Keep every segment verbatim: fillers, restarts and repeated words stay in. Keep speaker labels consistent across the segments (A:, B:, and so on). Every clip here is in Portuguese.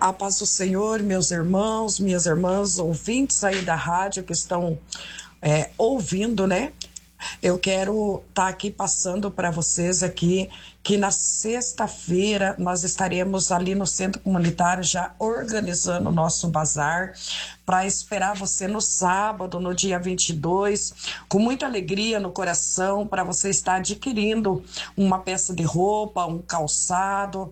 A: A paz do Senhor, meus irmãos, minhas irmãs, ouvintes aí da rádio que estão é, ouvindo, né? Eu quero estar aqui passando para vocês aqui que na sexta-feira nós estaremos ali no Centro Comunitário já organizando o nosso bazar para esperar você no sábado, no dia vinte e dois, com muita alegria no coração, para você estar adquirindo uma peça de roupa, um calçado.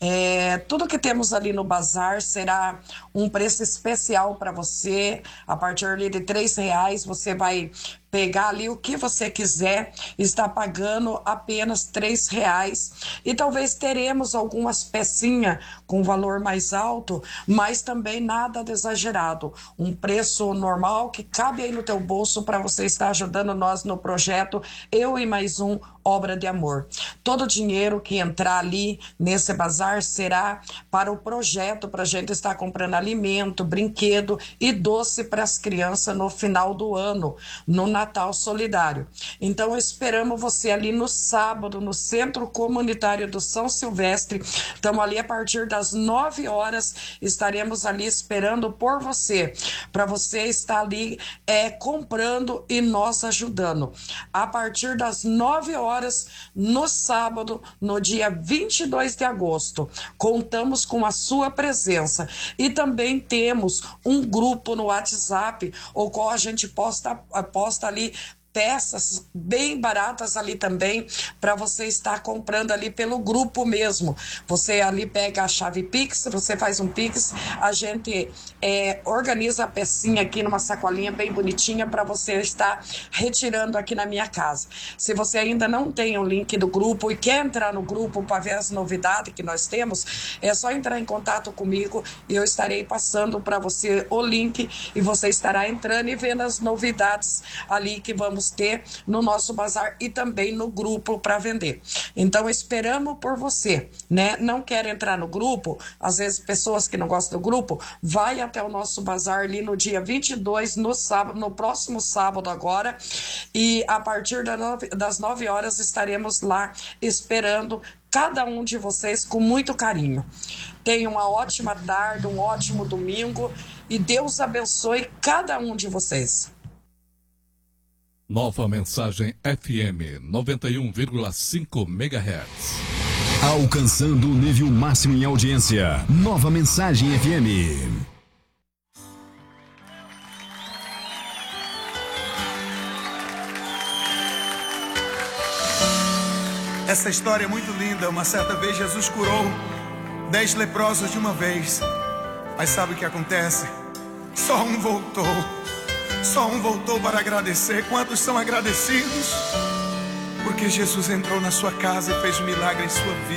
A: É, tudo que temos ali no bazar será um preço especial para você. A partir ali de três reais você vai pegar ali o que você quiser, está pagando apenas três reais. E talvez teremos algumas pecinhas com valor mais alto, mas também nada de exagerado. Um preço normal que cabe aí no teu bolso para você estar ajudando nós no projeto Eu e Mais Um Obra de Amor. Todo o dinheiro que entrar ali nesse bazar será para o projeto, para a gente estar comprando alimento, brinquedo e doce para as crianças no final do ano, no Natal Solidário. Então esperamos você ali no sábado, no Centro Comunitário do São Silvestre. Estamos ali a partir das nove horas, estaremos ali esperando por você, para você estar ali é, comprando e nós ajudando. A partir das nove horas, no sábado, no dia vinte e dois de agosto. Contamos com a sua presença e também temos um grupo no WhatsApp, o qual a gente posta, posta ali peças bem baratas ali também, para você estar comprando ali pelo grupo mesmo. Você ali pega a chave Pix, você faz um Pix, a gente é, organiza a pecinha aqui numa sacolinha bem bonitinha para você estar retirando aqui na minha casa. Se você ainda não tem o link do grupo e quer entrar no grupo para ver as novidades que nós temos, é só entrar em contato comigo e eu estarei passando para você o link e você estará entrando e vendo as novidades ali que vamos ter no nosso bazar e também no grupo para vender. Então esperamos por você, né? Não quer entrar no grupo, às vezes pessoas que não gostam do grupo, vai até o nosso bazar ali no dia vinte e dois, no sábado, no próximo sábado agora, e a partir das nove horas estaremos lá esperando cada um de vocês com muito carinho. Tenham uma ótima tarde, um ótimo domingo e Deus abençoe cada um de vocês.
B: Nova Mensagem F M noventa e um vírgula cinco megahertz.
C: Alcançando o nível máximo em audiência. Nova Mensagem F M.
D: Essa história é muito linda. Uma certa vez Jesus curou dez leprosos de uma vez. Mas sabe o que acontece? Só um voltou. Só um voltou para agradecer. Quantos são agradecidos? Porque Jesus entrou na sua casa e fez um milagre em sua vida.